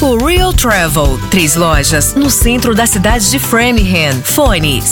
Grupo Real Travel, 3 lojas no centro da cidade de Framingham. Fone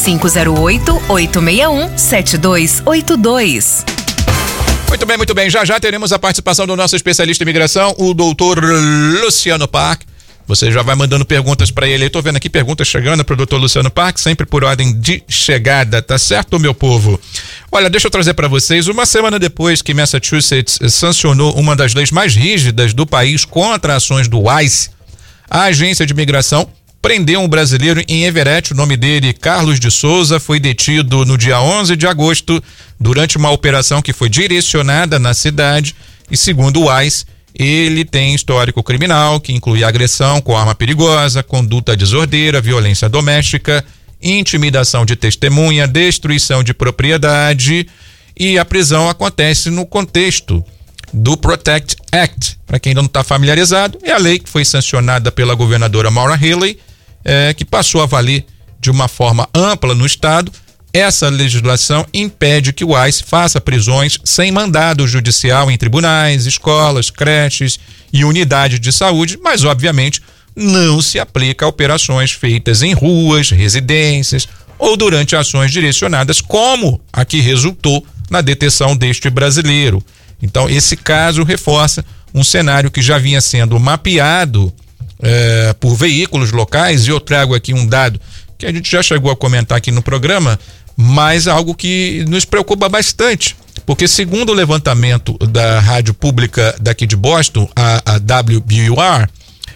508-861-7282. Muito bem. Já teremos a participação do nosso especialista em imigração, o doutor Luciano Park. Você já vai mandando perguntas para ele. Eu tô vendo aqui perguntas chegando pro doutor Luciano Park, sempre por ordem de chegada, tá certo, meu povo? Olha, deixa eu trazer para vocês, uma semana depois que Massachusetts sancionou uma das leis mais rígidas do país contra ações do ICE, a agência de imigração prendeu um brasileiro em Everett. O nome dele, Carlos de Souza, foi detido no dia 11 de agosto durante uma operação que foi direcionada na cidade e, segundo o ICE, ele tem histórico criminal que inclui agressão com arma perigosa, conduta desordeira, violência doméstica, intimidação de testemunha, destruição de propriedade, e a prisão acontece no contexto do Protect Act. Para quem ainda não está familiarizado, é a lei que foi sancionada pela governadora Maura Healey, que passou a valer de uma forma ampla no estado. Essa legislação impede que o ICE faça prisões sem mandado judicial em tribunais, escolas, creches e unidades de saúde, mas obviamente não se aplica a operações feitas em ruas, residências ou durante ações direcionadas, como a que resultou na detenção deste brasileiro. Então, esse caso reforça um cenário que já vinha sendo mapeado por veículos locais, e eu trago aqui um dado que a gente já chegou a comentar aqui no programa, mas algo que nos preocupa bastante, porque segundo o levantamento da rádio pública daqui de Boston, a WBUR,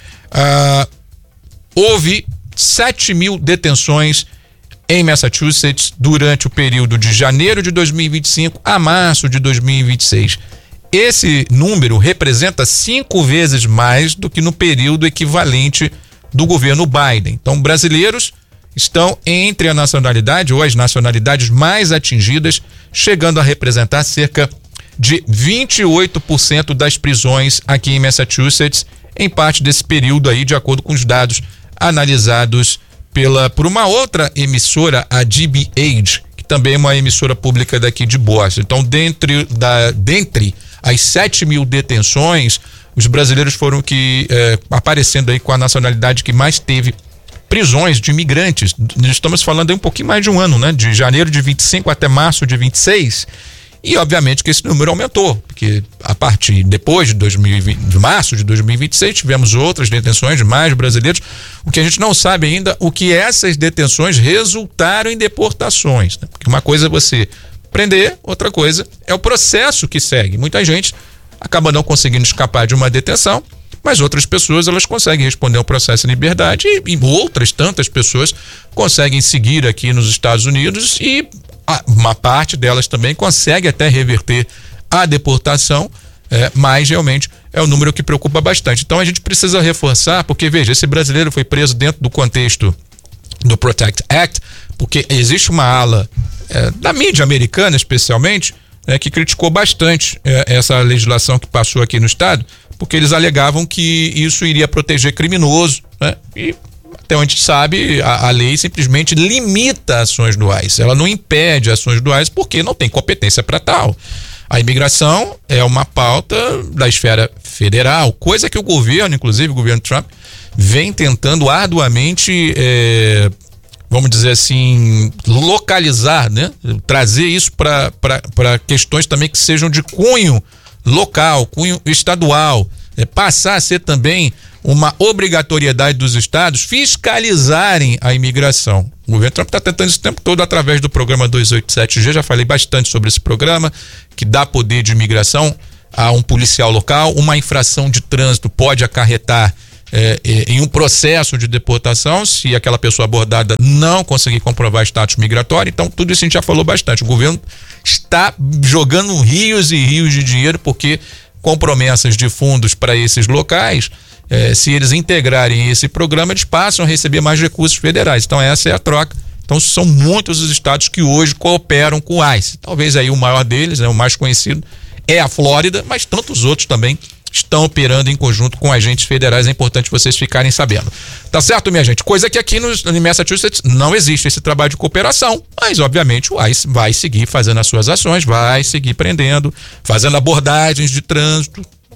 houve 7.000 detenções em Massachusetts durante o período de janeiro de 2025 a março de 2026. Esse número representa 5 vezes mais do que no período equivalente do governo Biden. Então, brasileiros estão entre a nacionalidade ou as nacionalidades mais atingidas, chegando a representar cerca de 28% das prisões aqui em Massachusetts, em parte desse período aí, de acordo com os dados analisados por uma outra emissora, a DBH, que também é uma emissora pública daqui de Boston. Então, dentre as 7.000 detenções, os brasileiros foram aparecendo aí com a nacionalidade que mais teve prisões de imigrantes. Estamos falando aí um pouquinho mais de um ano, né? De janeiro de 25 até março de 26. E obviamente que esse número aumentou, porque depois de março de 2026, tivemos outras detenções de mais brasileiros. O que a gente não sabe ainda, o que essas detenções resultaram em deportações, né? Porque uma coisa é você prender, outra coisa é o processo que segue. Muita gente acaba não conseguindo escapar de uma detenção, mas outras pessoas, elas conseguem responder ao processo em liberdade, e outras tantas pessoas conseguem seguir aqui nos Estados Unidos, e uma parte delas também consegue até reverter a deportação, mas realmente é um número que preocupa bastante. Então a gente precisa reforçar, porque veja, esse brasileiro foi preso dentro do contexto do Protect Act, porque existe uma ala da mídia americana, especialmente, que criticou bastante essa legislação que passou aqui no estado, porque eles alegavam que isso iria proteger criminoso, né? E até onde a gente sabe, a lei simplesmente limita ações do ICE, ela não impede ações do ICE porque não tem competência para tal. A imigração é uma pauta da esfera federal, coisa que o governo, inclusive o governo Trump, vem tentando arduamente, vamos dizer assim, localizar, né? Trazer isso para questões também que sejam de cunho local, cunho estadual, passar a ser também uma obrigatoriedade dos estados fiscalizarem a imigração. O governo Trump está tentando isso o tempo todo através do programa 287G, já falei bastante sobre esse programa, que dá poder de imigração a um policial local. Uma infração de trânsito pode acarretar em um processo de deportação se aquela pessoa abordada não conseguir comprovar status migratório. Então tudo isso a gente já falou bastante. O governo está jogando rios e rios de dinheiro, porque com promessas de fundos para esses locais, se eles integrarem esse programa, eles passam a receber mais recursos federais. Então essa é a troca. Então são muitos os estados que hoje cooperam com o ICE. Talvez aí o maior deles, o mais conhecido, é a Flórida, mas tantos outros também estão operando em conjunto com agentes federais. É importante vocês ficarem sabendo. Tá certo, minha gente? Coisa que aqui em Massachusetts não existe esse trabalho de cooperação, mas obviamente o ICE vai seguir fazendo as suas ações, vai seguir prendendo, fazendo abordagens de trânsito,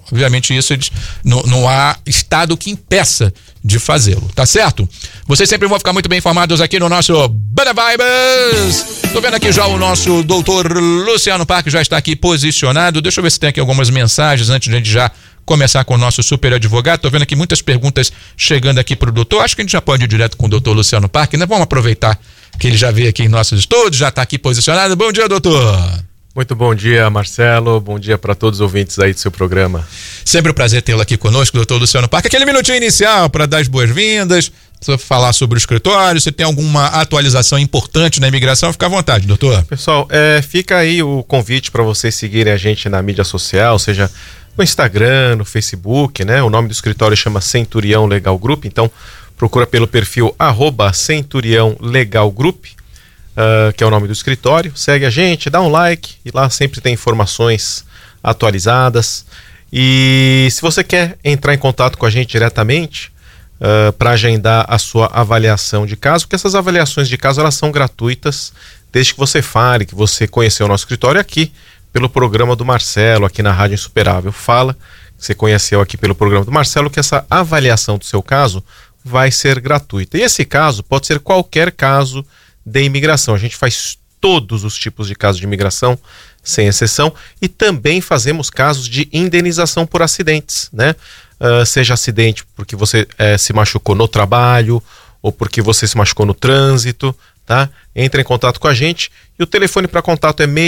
obviamente isso não há estado que impeça de fazê-lo, tá certo? Vocês sempre vão ficar muito bem informados aqui no nosso Banda Vibes. Tô vendo aqui já o nosso doutor Luciano Parque já está aqui posicionado. Deixa eu ver se tem aqui algumas mensagens antes de a gente já começar com o nosso super advogado. Tô vendo aqui muitas perguntas chegando aqui pro doutor. Acho que a gente já pode ir direto com o doutor Luciano Parque, né? Vamos aproveitar que ele já veio aqui em nossos estúdios, já está aqui posicionado. Bom dia, doutor. Muito bom dia, Marcelo. Bom dia para todos os ouvintes aí do seu programa. Sempre um prazer tê-lo aqui conosco, doutor Luciano Parque. Aquele minutinho inicial para dar as boas-vindas, falar sobre o escritório. Se tem alguma atualização importante na imigração, fica à vontade, doutor. Pessoal, fica aí o convite para vocês seguirem a gente na mídia social, seja no Instagram, no Facebook, né? O nome do escritório chama Centurião Legal Group, então procura pelo perfil @Centurião Legal Group. Que é o nome do escritório, segue a gente, dá um like e lá sempre tem informações atualizadas. E se você quer entrar em contato com a gente diretamente para agendar a sua avaliação de caso, porque essas avaliações de caso elas são gratuitas, desde que você fale que você conheceu o nosso escritório aqui pelo programa do Marcelo, aqui na Rádio Insuperável. Fala que você conheceu aqui pelo programa do Marcelo, que essa avaliação do seu caso vai ser gratuita. E esse caso pode ser qualquer caso de imigração. A gente faz todos os tipos de casos de imigração, sem exceção, e também fazemos casos de indenização por acidentes, né? Seja acidente porque você se machucou no trabalho ou porque você se machucou no trânsito, tá? Entre em contato com a gente e o telefone para contato é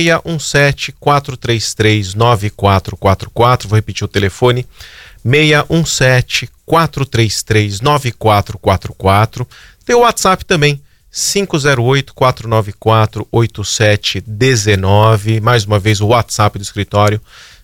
617-433-9444. Vou repetir o telefone: 617-433-9444. Tem o WhatsApp também, 508-494-8719. Mais uma vez o WhatsApp do escritório,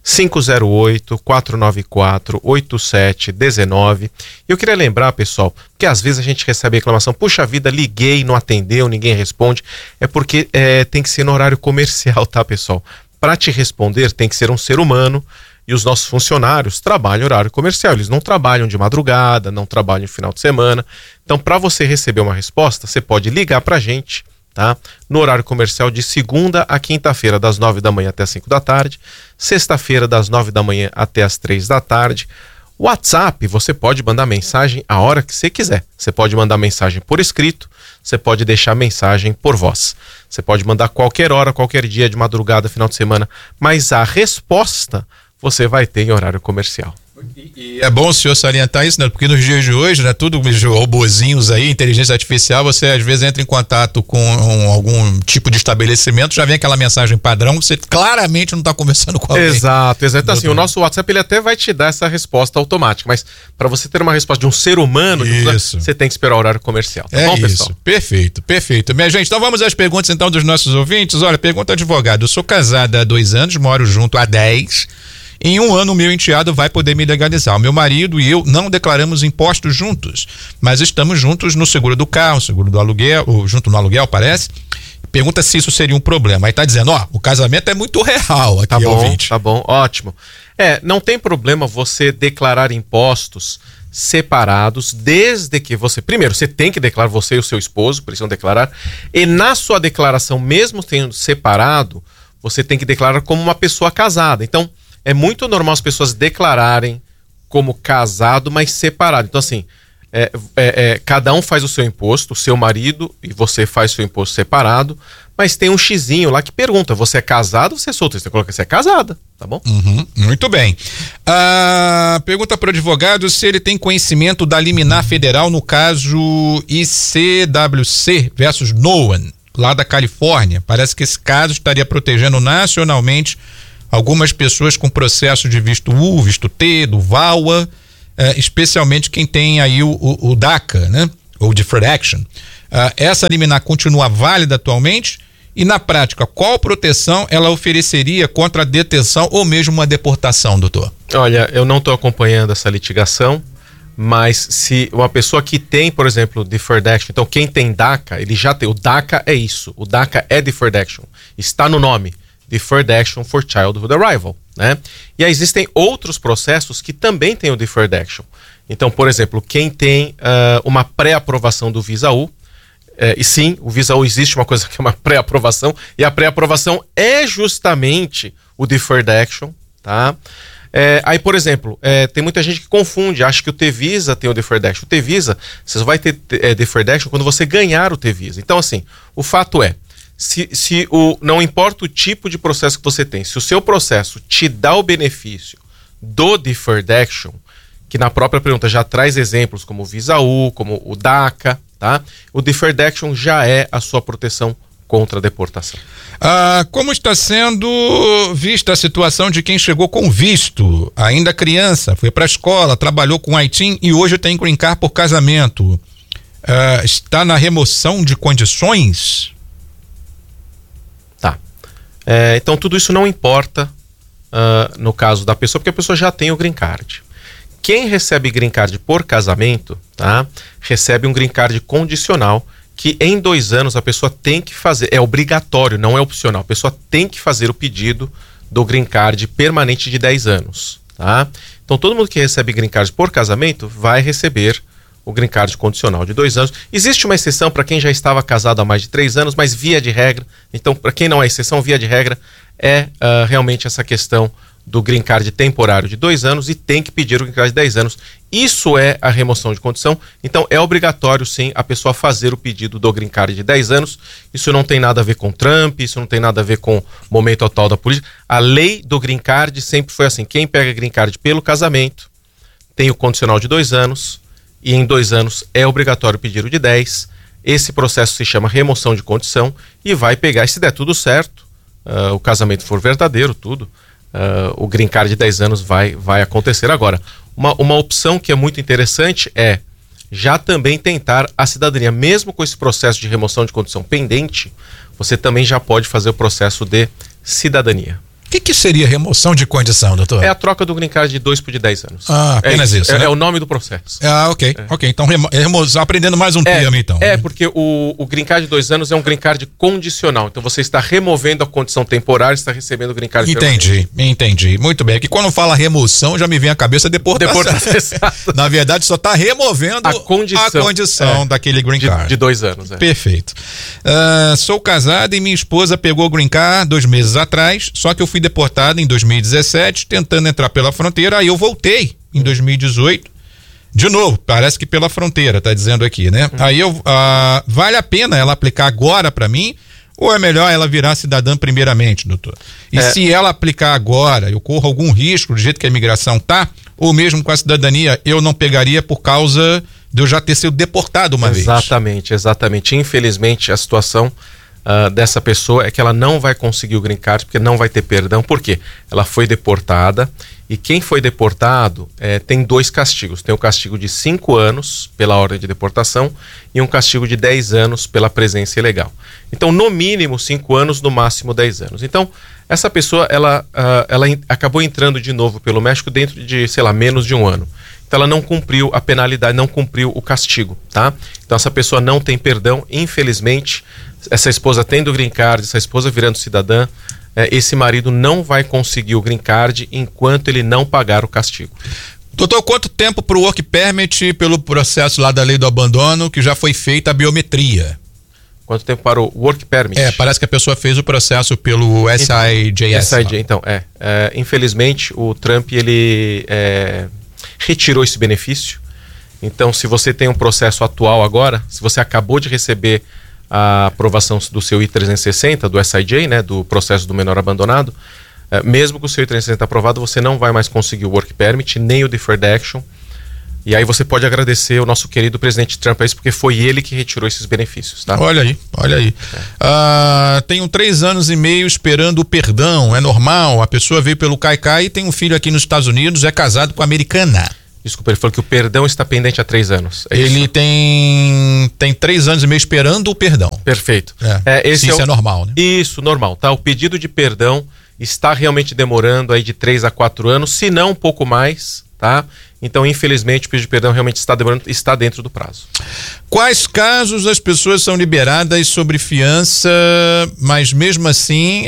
508-494-8719. E eu queria lembrar, pessoal, que às vezes a gente recebe reclamação: puxa vida, liguei, não atendeu, ninguém responde. É porque tem que ser no horário comercial, tá, pessoal? Para te responder tem que ser um ser humano. E os nossos funcionários trabalham em horário comercial, eles não trabalham de madrugada, não trabalham no final de semana. Então, para você receber uma resposta, você pode ligar para a gente, tá? No horário comercial de segunda a quinta-feira, das 9 da manhã até as 5 da tarde, sexta-feira, das 9 da manhã até as 3 da tarde. WhatsApp, você pode mandar mensagem a hora que você quiser. Você pode mandar mensagem por escrito, você pode deixar mensagem por voz. Você pode mandar qualquer hora, qualquer dia, de madrugada, final de semana, mas a resposta você vai ter em horário comercial. E é bom o senhor salientar isso, né? Porque nos dias de hoje, né, tudo robozinhos aí, inteligência artificial, você às vezes entra em contato com algum tipo de estabelecimento, já vem aquela mensagem padrão, você claramente não está conversando com alguém. Exato. Então, assim, o nosso WhatsApp ele até vai te dar essa resposta automática, mas para você ter uma resposta de um ser humano, você tem que esperar o horário comercial. Tá bom, pessoal? Perfeito. Minha gente, então vamos às perguntas então dos nossos ouvintes. Olha, pergunta advogado: eu sou casada há 2 anos, moro junto há 10. Em 1 ano, o meu enteado vai poder me legalizar. O meu marido e eu não declaramos impostos juntos, mas estamos juntos no seguro do carro, seguro do aluguel, ou junto no aluguel, parece. Pergunta se isso seria um problema. Aí tá dizendo, o casamento é muito real aqui, ouvinte. Tá bom, ótimo. Não tem problema você declarar impostos separados, desde que você tem que declarar, você e o seu esposo precisam declarar, e na sua declaração, mesmo tendo separado, você tem que declarar como uma pessoa casada. Então, é muito normal as pessoas declararem como casado, mas separado. Então, assim, cada um faz o seu imposto, o seu marido e você faz o seu imposto separado, mas tem um xizinho lá que pergunta: você é casado ou você é solteiro? Você coloca que você é casada, tá bom? Muito bem. Pergunta para o advogado se ele tem conhecimento da liminar federal no caso ICWC versus Noan, lá da Califórnia. Parece que esse caso estaria protegendo nacionalmente algumas pessoas com processo de visto U, visto T, do VAWA, especialmente quem tem aí o DACA, né? Ou Deferred Action. Essa liminar continua válida atualmente? E na prática, qual proteção ela ofereceria contra a detenção ou mesmo uma deportação, doutor? Olha, eu não estou acompanhando essa litigação, mas se uma pessoa que tem, por exemplo, Deferred Action, então quem tem DACA, ele já tem, o DACA é isso, o DACA é Deferred Action, está no nome. Deferred Action for Childhood Arrival, né? E aí existem outros processos que também têm o Deferred Action. Então, por exemplo, quem tem uma pré-aprovação do Visa U, e sim, o Visa U existe uma coisa que é uma pré-aprovação, e a pré-aprovação é justamente o Deferred Action, tá? Aí, por exemplo, tem muita gente que confunde, acha que o T-Visa tem o Deferred Action. O T-Visa, você só vai ter Deferred Action quando você ganhar o T-Visa. Então, assim, o fato é, não importa o tipo de processo que você tem, se o seu processo te dá o benefício do Deferred Action, que na própria pergunta já traz exemplos como o Visa U, como o DACA, tá? O Deferred Action já é a sua proteção contra a deportação. Como está sendo vista a situação de quem chegou com visto, ainda criança, foi para a escola, trabalhou com Haiti e hoje tem green card por casamento? Está na remoção de condições? Tá. Então tudo isso não importa no caso da pessoa, porque a pessoa já tem o green card. Quem recebe green card por casamento, tá, recebe um green card condicional, que em 2 anos a pessoa tem que fazer, é obrigatório, não é opcional, a pessoa tem que fazer o pedido do green card permanente de 10 anos, tá? Então todo mundo que recebe green card por casamento vai receber o green card condicional de 2 anos. Existe uma exceção para quem já estava casado há mais de 3 anos, mas via de regra, então para quem não é exceção, via de regra, é realmente essa questão do green card temporário de 2 anos e tem que pedir o green card de 10 anos. Isso é a remoção de condição, então é obrigatório sim a pessoa fazer o pedido do green card de 10 anos. Isso não tem nada a ver com Trump, isso não tem nada a ver com o momento atual da política. A lei do green card sempre foi assim, quem pega green card pelo casamento tem o condicional de 2 anos e em 2 anos é obrigatório pedir o de 10. Esse processo se chama remoção de condição e vai pegar, e se der tudo certo, o casamento for verdadeiro, tudo, o green card de 10 anos vai acontecer. Agora, uma opção que é muito interessante é já também tentar a cidadania. Mesmo com esse processo de remoção de condição pendente, você também já pode fazer o processo de cidadania. O que seria remoção de condição, doutor? É a troca do green card de 2 por de 10 anos. Apenas isso, né? É o nome do processo. Ok. Então aprendendo mais um termo, então. Porque o green card de 2 anos é um green card condicional. Então você está removendo a condição temporária e está recebendo o green card permanente. Entendi. Muito bem. Que quando fala remoção, já me vem à cabeça deportação. Na verdade, só está removendo a condição daquele green card. De 2 anos. Perfeito. Sou casado e minha esposa pegou o green card 2 meses atrás, só que eu fui deportado em 2017, tentando entrar pela fronteira, aí eu voltei em 2018, de novo, parece que pela fronteira, tá dizendo aqui, né? Aí vale a pena ela aplicar agora para mim, ou é melhor ela virar cidadã primeiramente, doutor? E se ela aplicar agora, eu corro algum risco do jeito que a imigração tá, ou mesmo com a cidadania, eu não pegaria por causa de eu já ter sido deportado uma vez? Exatamente. Infelizmente, a situação dessa pessoa é que ela não vai conseguir o green card porque não vai ter perdão. Por quê? Ela foi deportada e quem foi deportado tem 2 castigos. Tem o castigo de 5 anos pela ordem de deportação e um castigo de 10 anos pela presença ilegal. Então, no mínimo 5 anos, no máximo 10 anos. Então, essa pessoa, ela acabou entrando de novo pelo México dentro de, menos de 1 ano. Então ela não cumpriu a penalidade, não cumpriu o castigo, tá? Então essa pessoa não tem perdão, infelizmente. Essa esposa tendo o green card, essa esposa virando cidadã, esse marido não vai conseguir o green card enquanto ele não pagar o castigo. Doutor, quanto tempo para o work permit pelo processo lá da lei do abandono que já foi feita a biometria? Quanto tempo para o work permit? Parece que a pessoa fez o processo pelo SIJS. Infelizmente o Trump ele retirou esse benefício. Então, se você tem um processo atual agora, se você acabou de receber a aprovação do seu I-360, do SIJ, né, do processo do menor abandonado, mesmo com o seu I-360 aprovado, você não vai mais conseguir o work permit, nem o deferred action. E aí você pode agradecer o nosso querido presidente Trump a isso, porque foi ele que retirou esses benefícios, tá? Olha aí. Tenho 3 anos e meio esperando o perdão, é normal? A pessoa veio pelo Caicai e tem um filho aqui nos Estados Unidos, é casado com a americana. Desculpa, ele falou que o perdão está pendente há 3 anos. Ele tem 3 anos e meio esperando o perdão. Perfeito. Isso é normal, né? Isso, normal, tá? O pedido de perdão está realmente demorando aí de 3 a 4 anos, se não um pouco mais, tá? Então, infelizmente, o pedido de perdão realmente está demorando, está dentro do prazo. Quais casos as pessoas são liberadas sobre fiança, mas mesmo assim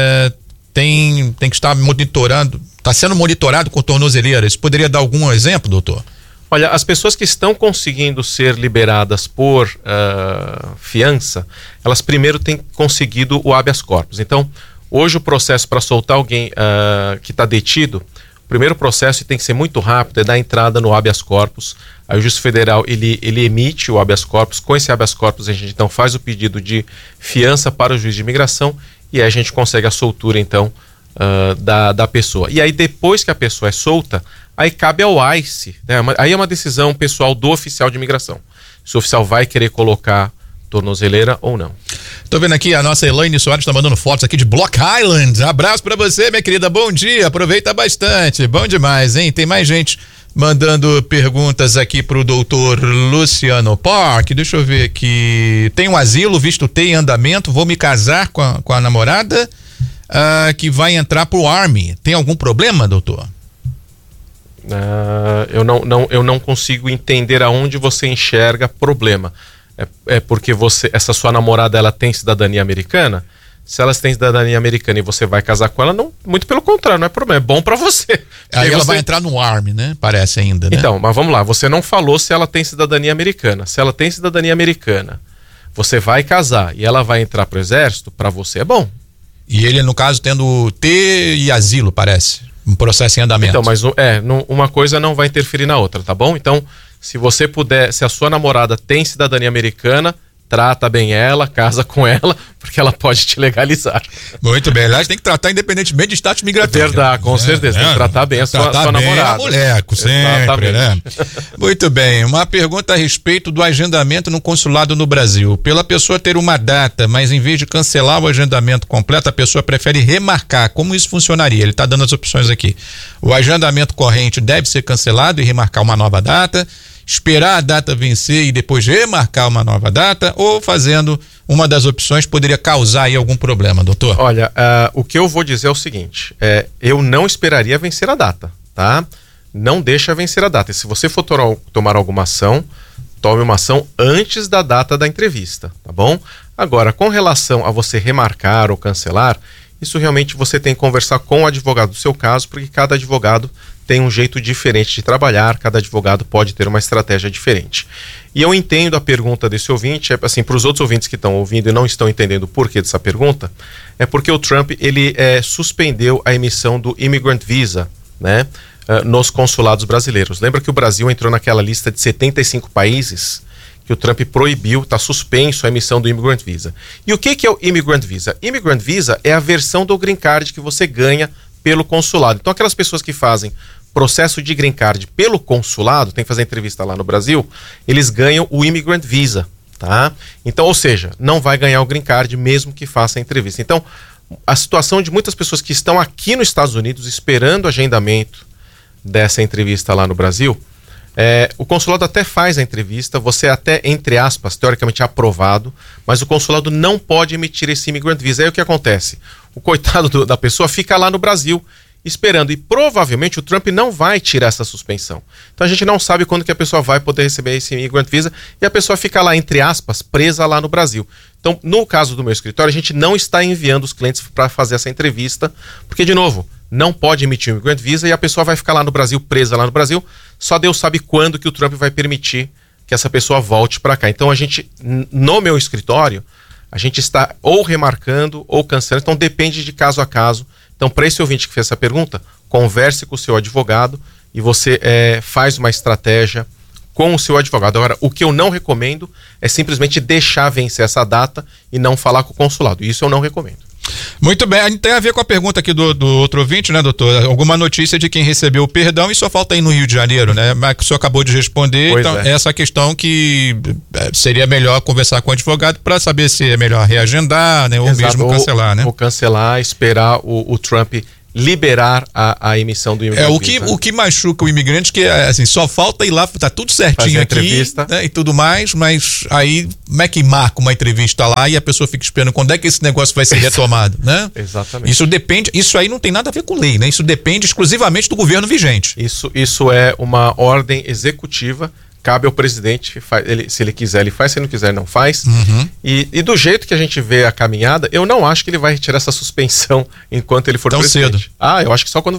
tem que estar monitorando, está sendo monitorado com tornozeleiras? Poderia dar algum exemplo, doutor? Olha, as pessoas que estão conseguindo ser liberadas por fiança, elas primeiro têm conseguido o habeas corpus. Então, hoje o processo para soltar alguém que está detido primeiro processo tem que ser muito rápido, é dar entrada no habeas corpus. Aí o juiz federal, ele emite o habeas corpus. Com esse habeas corpus a gente então faz o pedido de fiança para o juiz de imigração e aí a gente consegue a soltura então da pessoa. E aí depois que a pessoa é solta, aí cabe ao ICE, né? Aí é uma decisão pessoal do oficial de imigração. Se o oficial vai querer colocar tornozeleira ou não. Tô vendo aqui, a nossa Elaine Soares tá mandando fotos aqui de Block Island. Abraço pra você, minha querida. Bom dia, aproveita bastante. Bom demais, hein? Tem mais gente mandando perguntas aqui pro doutor Luciano Park. Deixa eu ver aqui. Tem um asilo, visto T em andamento, vou me casar com a namorada que vai entrar pro Army. Tem algum problema, doutor? Eu não consigo entender aonde você enxerga problema. É porque essa sua namorada, ela tem cidadania americana? Se ela tem cidadania americana e você vai casar com ela, não, muito pelo contrário, não é problema, é bom pra você. Aí ela vai entrar no Army, né? Parece ainda, né? Então, mas vamos lá, você não falou se ela tem cidadania americana. Se ela tem cidadania americana, você vai casar e ela vai entrar pro exército, pra você é bom. E ele, no caso, tendo T e asilo, parece. Um processo em andamento. Então, mas uma coisa não vai interferir na outra, tá bom? Então, se você puder, se a sua namorada tem cidadania americana, trata bem ela, casa com ela, porque ela pode te legalizar. Muito bem, aliás, tem que tratar independentemente de status migratório. Verdade, com certeza, tem que tratar bem a sua namorada. A mulher, sempre, né? Muito bem, uma pergunta a respeito do agendamento no consulado no Brasil. Pela pessoa ter uma data, mas em vez de cancelar o agendamento completo, a pessoa prefere remarcar. Como isso funcionaria? Ele está dando as opções aqui. O agendamento corrente deve ser cancelado e remarcar uma nova data, esperar a data vencer e depois remarcar uma nova data, ou fazendo uma das opções poderia causar aí algum problema, doutor? Olha, o que eu vou dizer é o seguinte, eu não esperaria vencer a data, tá? Não deixa vencer a data. E se você for tomar alguma ação, tome uma ação antes da data da entrevista, tá bom? Agora, com relação a você remarcar ou cancelar, isso realmente você tem que conversar com o advogado do seu caso, porque cada advogado tem um jeito diferente de trabalhar, cada advogado pode ter uma estratégia diferente. E eu entendo a pergunta desse ouvinte, assim, para os outros ouvintes que estão ouvindo e não estão entendendo o porquê dessa pergunta, é porque o Trump, ele suspendeu a emissão do Immigrant Visa, né, nos consulados brasileiros. Lembra que o Brasil entrou naquela lista de 75 países que o Trump proibiu, está suspenso a emissão do Immigrant Visa. E o que é o Immigrant Visa? Immigrant Visa é a versão do Green Card que você ganha pelo consulado. Então aquelas pessoas que fazem processo de Green Card pelo consulado, tem que fazer entrevista lá no Brasil, eles ganham o Immigrant Visa, tá? Então, ou seja, não vai ganhar o Green Card mesmo que faça a entrevista. Então, a situação de muitas pessoas que estão aqui nos Estados Unidos esperando o agendamento dessa entrevista lá no Brasil, o consulado até faz a entrevista, você até, entre aspas, teoricamente aprovado, mas o consulado não pode emitir esse Immigrant Visa. Aí o que acontece? O coitado da pessoa fica lá no Brasil esperando, e provavelmente o Trump não vai tirar essa suspensão. Então a gente não sabe quando que a pessoa vai poder receber esse Immigrant Visa e a pessoa fica lá, entre aspas, presa lá no Brasil. Então, no caso do meu escritório, a gente não está enviando os clientes para fazer essa entrevista, porque, de novo, não pode emitir o Immigrant Visa e a pessoa vai ficar lá no Brasil, presa lá no Brasil. Só Deus sabe quando que o Trump vai permitir que essa pessoa volte para cá. Então a gente, no meu escritório, a gente está ou remarcando ou cancelando, então depende de caso a caso. Então, para esse ouvinte que fez essa pergunta, converse com o seu advogado e você faz uma estratégia com o seu advogado. Agora, o que eu não recomendo é simplesmente deixar vencer essa data e não falar com o consulado. Isso eu não recomendo. Muito bem, tem a ver com a pergunta aqui do outro ouvinte, né, doutor? Alguma notícia de quem recebeu o perdão e só falta aí no Rio de Janeiro, né? Mas que o senhor acabou de responder, pois então essa questão que seria melhor conversar com o advogado para saber se é melhor reagendar, né? Ou mesmo cancelar, né? Ou cancelar, esperar o Trump liberar a emissão do Immigrant Visa. O que machuca o imigrante que assim, só falta ir lá, tá tudo certinho aqui, né, e tudo mais, mas aí como é que marca uma entrevista lá e a pessoa fica esperando quando é que esse negócio vai ser retomado, né? Exatamente. Isso aí não tem nada a ver com lei, né? Isso depende exclusivamente do governo vigente. Isso é uma ordem executiva. Cabe ao presidente, se ele quiser, ele faz, se ele não quiser, não faz. Uhum. E do jeito que a gente vê a caminhada, eu não acho que ele vai retirar essa suspensão enquanto ele for presidente. Cedo. Eu acho que só quando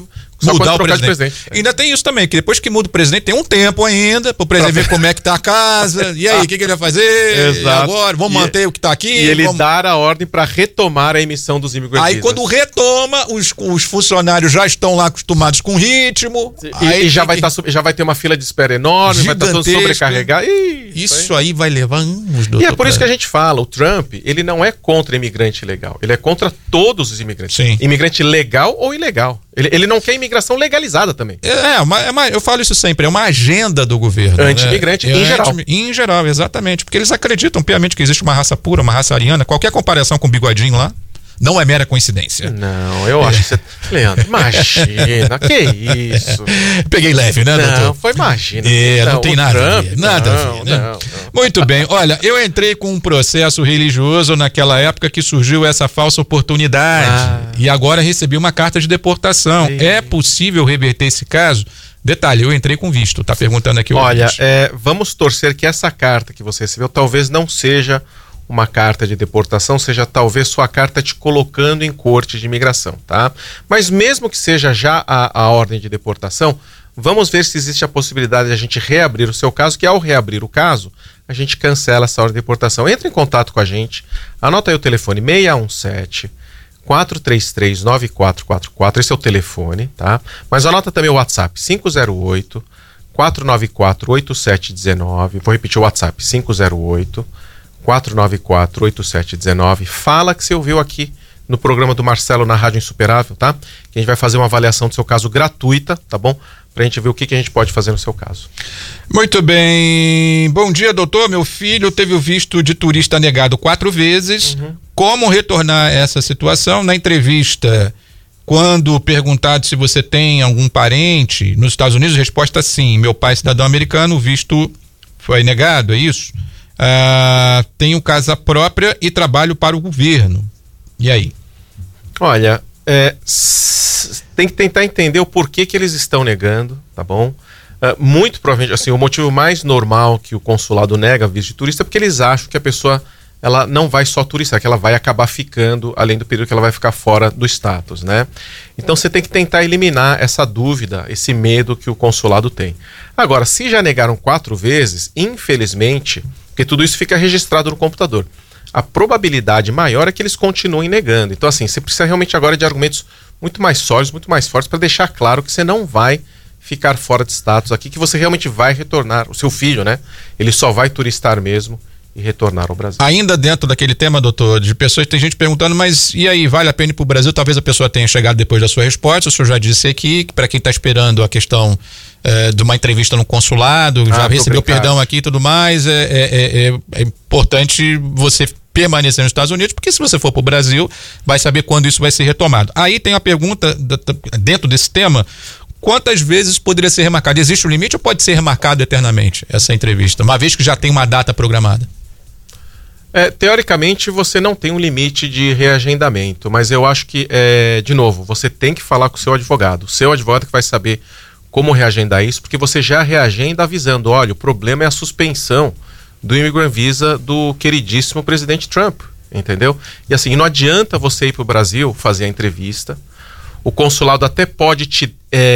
Só mudar o trocar presidente. de presidente. Ainda tem isso também, que depois que muda o presidente, tem um tempo ainda pro presidente ver como é que tá a casa. E aí, o que ele vai fazer? Exato. Agora, vamos manter o que tá aqui. E ele dar a ordem para retomar a emissão dos immigrant Aí visas. quando retoma, os funcionários já estão lá acostumados com ritmo. E já vai ter uma fila de espera enorme, vai estar todo sobrecarregado. Isso aí vai levar anos, doutor. E é por isso que a gente fala, o Trump, ele não é contra imigrante ilegal, ele é contra todos os imigrantes. Sim. Imigrante legal ou ilegal. Ele não quer imigração legalizada também. Eu falo isso sempre, é uma agenda do governo. Anti-imigrante em geral. Em geral, exatamente. Porque eles acreditam piamente que existe uma raça pura, uma raça ariana. Qualquer comparação com o bigodinho lá não é mera coincidência. Não, eu acho que você... Leandro, imagina, que isso? Peguei leve, né, doutor? Não, foi imagina. Não tem nada Trump, a ver. Nada a ver, né? Não. Muito bem. Olha, eu entrei com um processo religioso naquela época que surgiu essa falsa oportunidade. E agora recebi uma carta de deportação. É possível reverter esse caso? Detalhe, eu entrei com visto. Tá perguntando aqui o Olha, vamos torcer que essa carta que você recebeu talvez não seja uma carta de deportação, seja talvez sua carta te colocando em corte de imigração, tá? Mas mesmo que seja já a ordem de deportação, vamos ver se existe a possibilidade de a gente reabrir o seu caso, que ao reabrir o caso, a gente cancela essa ordem de deportação. Entre em contato com a gente, anota aí o telefone 617-433-9444, esse é o telefone, tá? Mas anota também o WhatsApp, 508-494-8719, vou repetir o WhatsApp, 508-494-8719. Fala que você ouviu aqui no programa do Marcelo na Rádio Insuperável, tá? Que a gente vai fazer uma avaliação do seu caso gratuita, tá bom? Pra gente ver o que a gente pode fazer no seu caso. Muito bem. Bom dia, doutor. Meu filho teve o visto de turista negado 4 vezes. Como retornar essa situação? Na entrevista, quando perguntado se você tem algum parente nos Estados Unidos, resposta sim. Meu pai é cidadão americano, o visto foi negado, é isso? Tenho casa própria e trabalho para o governo. E aí? Olha, tem que tentar entender o porquê que eles estão negando, tá bom? Muito provavelmente, assim, o motivo mais normal que o consulado nega visto de turista é porque eles acham que a pessoa, ela não vai só turistar, que ela vai acabar ficando, além do período que ela vai ficar fora do status, né? Então você tem que tentar eliminar essa dúvida, esse medo que o consulado tem. Agora, se já negaram 4 vezes, infelizmente, porque tudo isso fica registrado no computador, a probabilidade maior é que eles continuem negando. Então, assim, você precisa realmente agora de argumentos muito mais sólidos, muito mais fortes, para deixar claro que você não vai ficar fora de status aqui, que você realmente vai retornar, o seu filho, né? Ele só vai turistar mesmo e retornar ao Brasil. Ainda dentro daquele tema, doutor, de pessoas, tem gente perguntando, mas e aí, vale a pena ir para o Brasil? Talvez a pessoa tenha chegado depois da sua resposta. O senhor já disse aqui que para quem está esperando a questão de uma entrevista no consulado, já recebeu perdão aqui e tudo mais, é importante você permanecer nos Estados Unidos, porque se você for para o Brasil, vai saber quando isso vai ser retomado. Aí tem a pergunta, dentro desse tema, quantas vezes poderia ser remarcado? Existe um limite ou pode ser remarcado eternamente essa entrevista, uma vez que já tem uma data programada? Teoricamente você não tem um limite de reagendamento, mas eu acho que, de novo, você tem que falar com o seu advogado. O seu advogado que vai saber como reagendar isso, porque você já reagenda avisando, olha, o problema é a suspensão do Immigrant Visa do queridíssimo presidente Trump, entendeu? E assim, não adianta você ir para o Brasil fazer a entrevista, o consulado até pode te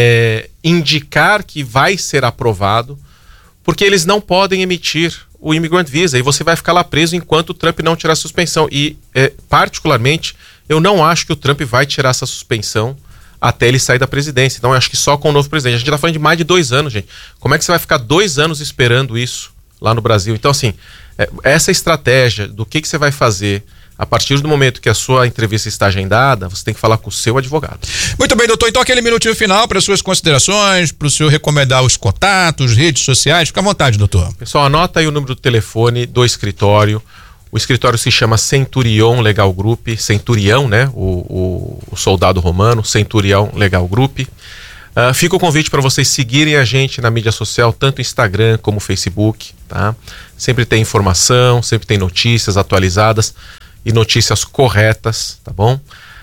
indicar que vai ser aprovado, porque eles não podem emitir o Immigrant Visa, e você vai ficar lá preso enquanto o Trump não tirar a suspensão. E, particularmente, eu não acho que o Trump vai tirar essa suspensão até ele sair da presidência. Então, eu acho que só com o novo presidente. A gente está falando de mais de 2 anos, gente. Como é que você vai ficar 2 anos esperando isso lá no Brasil? Então, assim, essa estratégia do que você vai fazer a partir do momento que a sua entrevista está agendada, você tem que falar com o seu advogado. Muito bem, doutor. Então, aquele minutinho final para as suas considerações, para o senhor recomendar os contatos, redes sociais. Fica à vontade, doutor. Pessoal, anota aí o número do telefone do escritório. O escritório se chama Centurion Legal Group. Centurião, né? O soldado romano, Centurion Legal Group. Fica o convite para vocês seguirem a gente na mídia social, tanto Instagram como Facebook, tá? Sempre tem informação, sempre tem notícias atualizadas e notícias corretas, tá bom?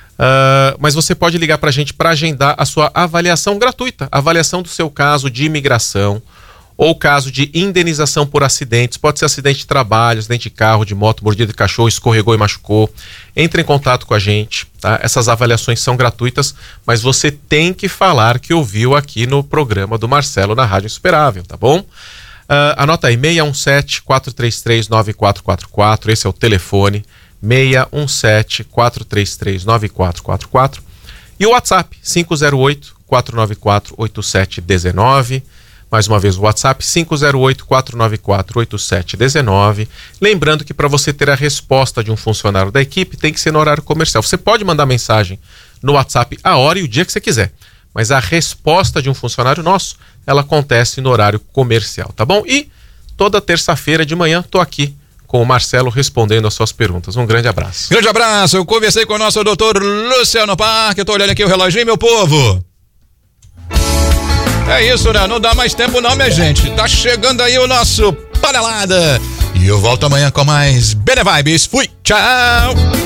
Mas você pode ligar para a gente para agendar a sua avaliação gratuita, avaliação do seu caso de imigração, ou caso de indenização por acidentes, pode ser acidente de trabalho, acidente de carro, de moto, mordida de cachorro, escorregou e machucou, entre em contato com a gente, tá? Essas avaliações são gratuitas, mas você tem que falar que ouviu aqui no programa do Marcelo na Rádio Insuperável, tá bom? Anota aí, 617-433-9444, esse é o telefone, 617-433-9444, e o WhatsApp, 508-494-8719, mais uma vez o WhatsApp, 508-494-8719. Lembrando que para você ter a resposta de um funcionário da equipe, tem que ser no horário comercial. Você pode mandar mensagem no WhatsApp a hora e o dia que você quiser, mas a resposta de um funcionário nosso, ela acontece no horário comercial, tá bom? E toda terça-feira de manhã tô aqui com o Marcelo respondendo as suas perguntas. Um grande abraço. Grande abraço. Eu conversei com o nosso doutor Luciano Parque. Eu tô olhando aqui o reloginho, meu povo. É isso, né? Não dá mais tempo não, minha gente. Tá chegando aí o nosso Panelada. E eu volto amanhã com mais Bene Vibes. Fui, tchau!